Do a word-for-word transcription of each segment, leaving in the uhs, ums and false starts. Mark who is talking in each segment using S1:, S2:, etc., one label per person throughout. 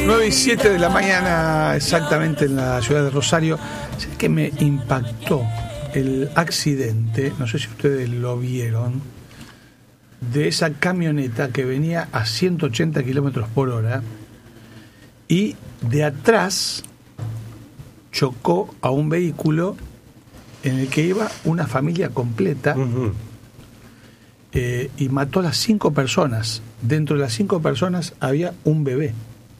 S1: nueve y siete de la mañana, exactamente en la ciudad de Rosario. ¿Sabes qué me impactó? El accidente, no sé si ustedes lo vieron, de esa camioneta que venía a ciento ochenta kilómetros por hora y de atrás chocó a un vehículo en el que iba una familia completa. Uh-huh. eh, y mató a las cinco personas. Dentro de las cinco personas había un bebé.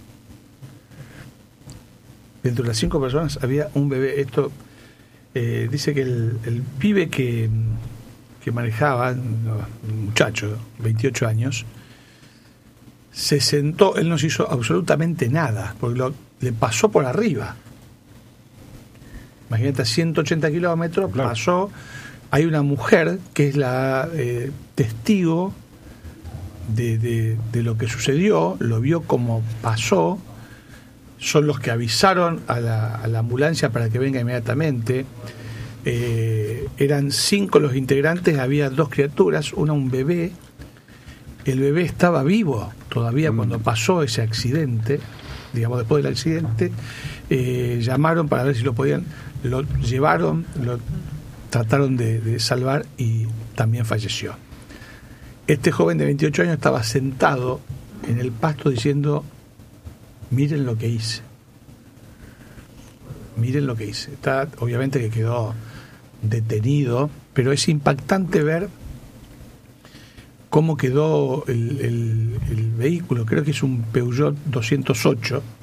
S1: Dentro de las cinco personas había un bebé. Esto eh, dice que el, el pibe que, que manejaba, un muchacho, veintiocho años, se sentó, él no se hizo absolutamente nada, porque lo, le pasó por arriba. Imagínate, a ciento ochenta kilómetros, claro. Pasó. Hay una mujer que es la eh, testigo de, de, de lo que sucedió, lo vio como pasó. Son los que avisaron a la, a la ambulancia para que venga inmediatamente. Eh, eran cinco los integrantes, había dos criaturas, una un bebé. El bebé estaba vivo todavía mm. cuando pasó ese accidente, digamos después del accidente. Eh, llamaron para ver si lo podían, lo llevaron, lo trataron de, de salvar y también falleció. Este joven de veintiocho años estaba sentado en el pasto diciendo: miren lo que hice, miren lo que hice. Está, obviamente que quedó detenido, pero es impactante ver cómo quedó el, el, el vehículo. Creo que es un Peugeot doscientos ocho,